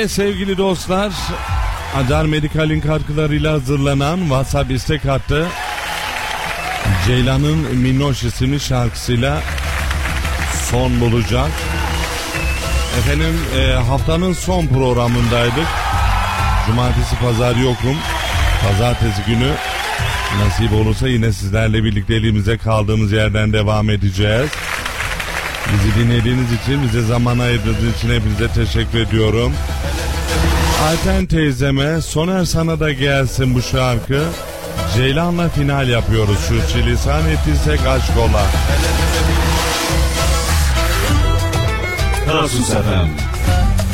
Ve sevgili dostlar, Acar Medikal'in katkılarıyla hazırlanan WhatsApp istek hattı Ceylan'ın Minnoş isimli şarkısıyla son bulacak. Efendim haftanın son programındaydık. Cumartesi pazar yokum. Pazartesi günü nasip olursa yine sizlerle birlikteliğimize kaldığımız yerden devam edeceğiz. Bizi dinlediğiniz için, bize zaman ayırdığınız için hepinize teşekkür ediyorum. Ayten teyzeme, Soner sana da gelsin bu şarkı. Ceylan'la final yapıyoruz. Şu lisan ettiysek aşk ola. Karasus FM.